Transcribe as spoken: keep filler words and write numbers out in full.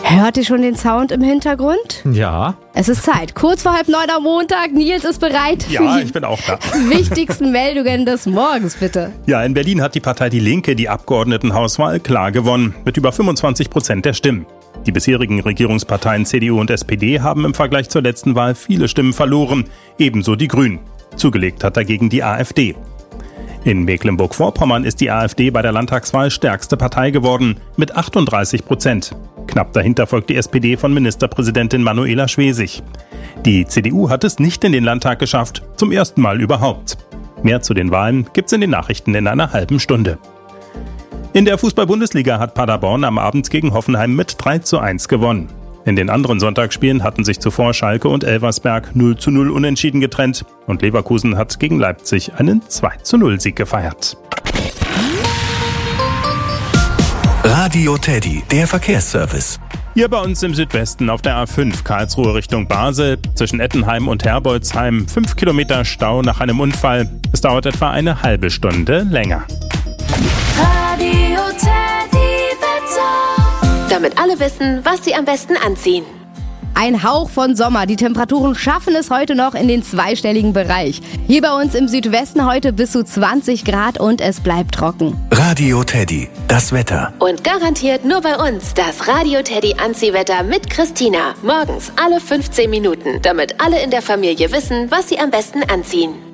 Hört ihr schon den Sound im Hintergrund? Ja. Es ist Zeit. Kurz vor halb neun am Montag. Nils ist bereit für Ja, die ich bin auch da. wichtigsten Meldungen des Morgens, bitte. Ja, in Berlin hat die Partei Die Linke die Abgeordnetenhauswahl klar gewonnen, mit über fünfundzwanzig Prozent der Stimmen. Die bisherigen Regierungsparteien C D U und S P D haben im Vergleich zur letzten Wahl viele Stimmen verloren, ebenso die Grünen. Zugelegt hat dagegen die AfD. In Mecklenburg-Vorpommern ist die AfD bei der Landtagswahl stärkste Partei geworden, mit achtunddreißig Prozent. Knapp dahinter folgt die S P D von Ministerpräsidentin Manuela Schwesig. Die C D U hat es nicht in den Landtag geschafft, zum ersten Mal überhaupt. Mehr zu den Wahlen gibt's in den Nachrichten in einer halben Stunde. In der Fußball-Bundesliga hat Paderborn am Abend gegen Hoffenheim mit drei zu eins gewonnen. In den anderen Sonntagsspielen hatten sich zuvor Schalke und Elversberg null zu null unentschieden getrennt und Leverkusen hat gegen Leipzig einen zwei zu null Sieg gefeiert. Radio Teddy, der Verkehrsservice. Hier bei uns im Südwesten auf der A fünf Karlsruhe Richtung Basel, zwischen Ettenheim und Herbolzheim, fünf Kilometer Stau nach einem Unfall. Es dauert etwa eine halbe Stunde länger. Radio Teddy Wetter. Damit alle wissen, was sie am besten anziehen. Ein Hauch von Sommer. Die Temperaturen schaffen es heute noch in den zweistelligen Bereich. Hier bei uns im Südwesten heute bis zu zwanzig Grad und es bleibt trocken. Radio Teddy, das Wetter. Und garantiert nur bei uns das Radio Teddy Anziehwetter mit Christina. Morgens alle fünfzehn Minuten, damit alle in der Familie wissen, was sie am besten anziehen.